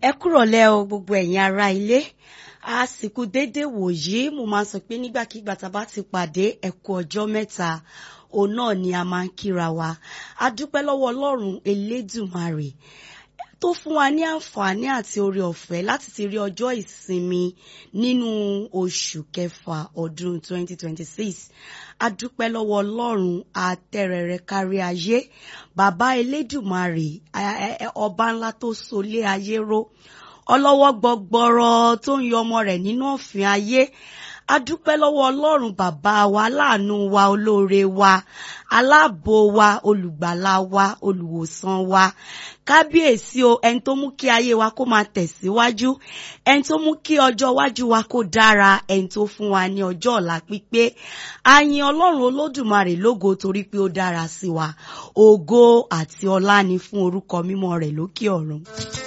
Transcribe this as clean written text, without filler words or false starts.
Ẹ kúrọ̀lẹ́ o gbogbo ẹ̀yin ará ilé. Àsìkò dédé wòyí mo máa sọ pé nígbàkigbà tá bá ti pàdé ẹ kú ọjọ́ mẹ́ta. Òun náà ni a máa ń kíra wa. A dúpẹ́ lọ́wọ́ Ọlọ́run Elédùmarè tó fún wa ní àǹfààní àti oore ọ̀fẹ́ láti ti rí ọjọ́ ìsinmi nínú oṣù kẹfà ọdún 2026. A dúpẹ́ lọ́wọ́ Ọlọ́run àtẹrẹrẹ kárí ayé, Bàbá Elédùmarè, ọba ńlá tó solé ayé ró, ọlọ́wọ́ gbọgbọrọ tó ń yọ ọmọ rẹ̀ nínú ọ̀fìn ayé. A dúpẹ́ lọ́wọ́ Ọlọ́run bàbá wa, aláàánú wa, olóore wa, aláàbò wa, olùgbàlà wa, olùwòsàn wa. Kábíyèsí o, ẹni tó mú kí ayé wa kó máa tẹ̀síwájú, ẹni tó mú kí ọjọ́ iwájú wa kó dára, ẹni tó fún wa ní ọjọ́ ọ̀la pípé. A yìn Ọlọ́run Olódùmarè lógo torí pé ó dára sí wa. Ògo àti ọlá ni fún orúkọ mímọ́ rẹ̀ lókè ọ̀run.